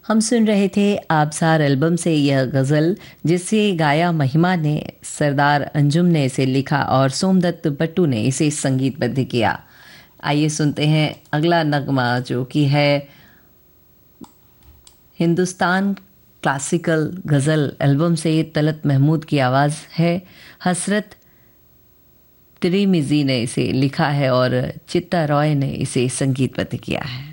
हम सुन रहे थे आबसार एल्बम से यह गज़ल, जिसे गाया महिमा ने, सरदार अंजुम ने इसे लिखा और सोमदत्त बट्टू ने इसे संगीतबद्ध किया। आइए सुनते हैं अगला नगमा, जो कि है हिंदुस्तान क्लासिकल गज़ल एल्बम से तलत महमूद की आवाज़ है। हसरत तिरिमिज़ी ने इसे लिखा है और चित्ता रॉय ने इसे संगीतबद्ध किया है।